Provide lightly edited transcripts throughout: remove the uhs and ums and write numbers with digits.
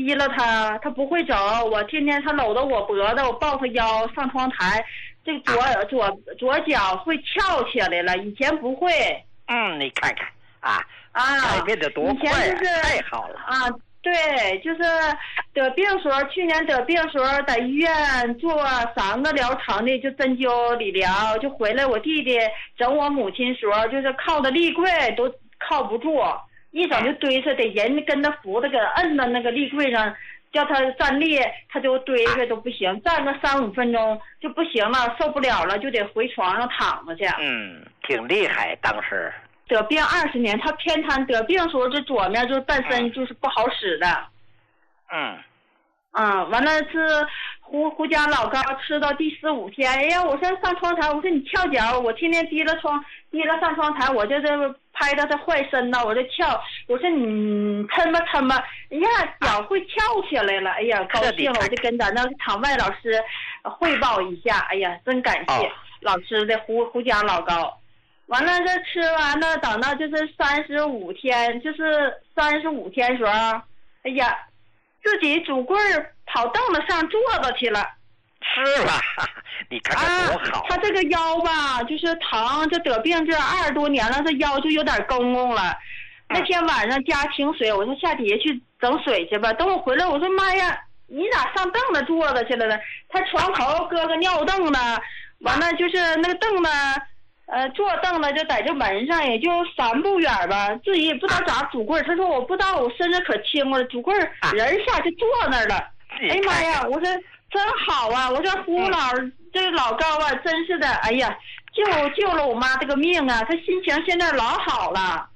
低了他不会走，我天天他搂着我脖子，我抱他腰上窗台，这个左脚会翘起来了，以前不会。 你看看改变得多快啊！太好了啊！对，就是得病时候，去年得病时候在医院做3个疗程的，就针灸理疗，就回来我弟弟整我母亲时候，就是靠的立柜都靠不住，一整就堆着，得人跟着扶着，给摁到那个立柜上，叫他站立，他就堆着都不行，站个3、5分钟就不行了，受不了了，就得回床上躺着去。 挺厉害，当时。 得病20年，他偏瘫，得病时候这左面就是半身就是不好使的。完了是胡家老膏吃到第4、5天，哎呀，我说上窗台，我说你翘脚，我天天低了上窗台，我就是拍到他坏身呢，我就翘，我说你抻吧，哎呀，脚会翘起来了，哎呀，高兴了，我就跟咱那场外老师汇报一下，哎呀，真感谢老师的胡家老膏。完了，这吃完了，等到就是35天，就是35天时候，哎呀，自己拄棍儿跑凳子上坐着去了。 是吧？你看看多好。 他这个腰吧，就是疼，就得病这20多年了，这腰就有点公公了。那天晚上家停水，我说下底下去整水去吧。等我回来，我说妈呀，你咋上凳子坐着去了呢？他床头搁个尿凳子，完了就是那个凳子。坐凳子就在这门上，也就3步远吧，自己也不知道咋拄棍儿。他说我不知道，我身子可轻了，拄棍儿人下去坐那儿了。哎妈呀，我说真好啊！我说胡老这个老高啊，真是的，哎呀，救了我妈这个命啊！他心情现在老好了。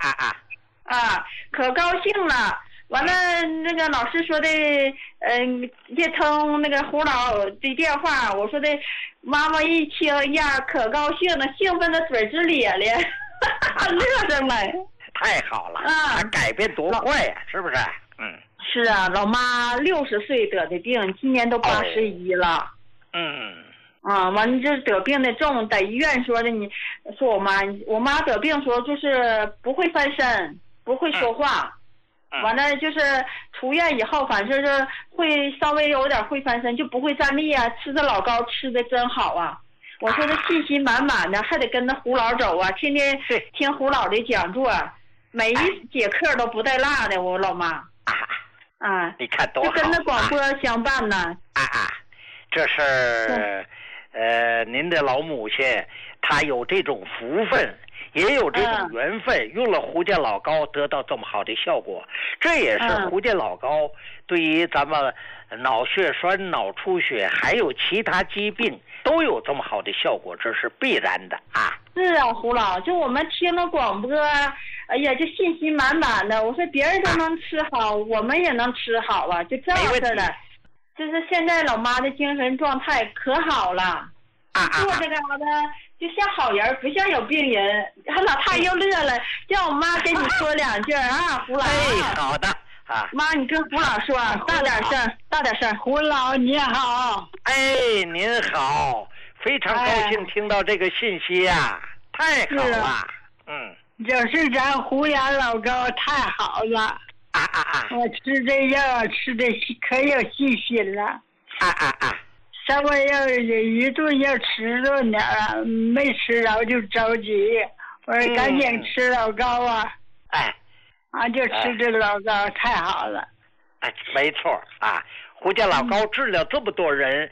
可高兴了。完了，那个老师说的，接通那个胡老的电话，我说的，妈妈一听呀，可高兴了，兴奋的嘴直咧咧，乐着来。 太好了他改变多快呀，是不是？ 是啊，老妈60岁得的病，今年都81了。完了就是得病的重，在医院说的，你说我妈得病时候就是不会翻身，不会说话。完了就是出院以后，反正是会稍微有点会翻身，就不会站立啊。吃的老高吃的真好啊！我说他信心满满的，还得跟着胡老走啊，天天听胡老的讲座，每一节课都不带落的。我老妈你看多好， 就跟着广播相伴呢。 这是您的老母亲，她有这种福分。也有这种缘分，用了胡家老膏得到这么好的效果，这也是胡家老膏对于咱们脑血栓、脑出血还有其他疾病都有这么好的效果，这是必然的啊。 是啊，胡老，就我们听了广播，哎呀，就信心满满的。我说别人都能吃好，我们也能吃好啊，就这样式的。就是现在老妈的精神状态可好了，坐这个的。就像好人，不像有病人。他老太又乐了，叫我妈跟你说2句啊，胡老。 好的妈，你跟胡老说，大点声。 胡老你好。 您好，非常高兴听到这个信息呀，太好了。 就是咱胡家老高太好了。我吃这药吃的可有信心了。稍微要一顿要吃着点没吃着就着急，我说赶紧吃老高啊！就吃这老高太好了。 没错胡家老高治疗这么多人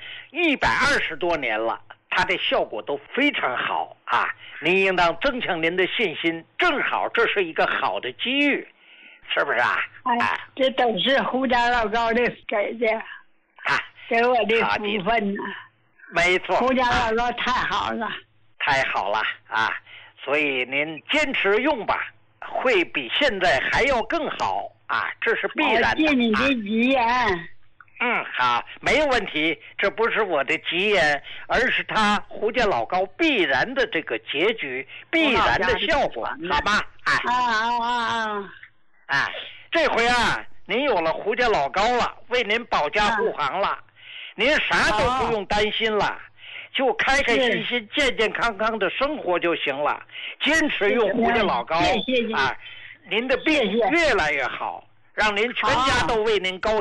120多年了，它的效果都非常好您应当增强您的信心，正好这是一个好的机遇，是不是这都是胡家老高的给的给我的福分呢。 没错， 胡家老高太好了， 太好了所以您坚持用吧，会比现在还要更好这是必然的。 谢你的吉言。 好，没有问题，这不是我的吉言，而是他胡家老高必然的这个结局，必然的效果，好吧？这回您有了胡家老高了，为您保驾护航了。您啥都不用担心了，就开开心心、健健康康的生活就行了。坚持用胡家老高，您的病越来越好，让您全家都为您高兴。